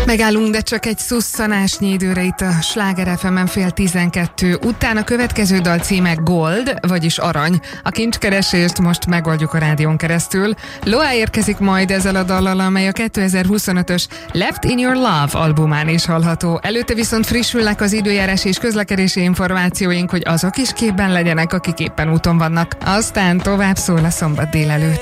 Megállunk, de csak egy szusszanásnyi időre itt a Sláger FM-en 11:30 után. A következő dal címe Gold, vagyis arany. A kincskeresést most megoldjuk a rádión keresztül. Loa érkezik majd ezzel a dallal, amely a 2025-ös Left in Your Love albumán is hallható. Előtte viszont frissülnek az időjárás és közlekedési információink, hogy azok is képben legyenek, akik éppen úton vannak. Aztán tovább szól a szombat délelőtt.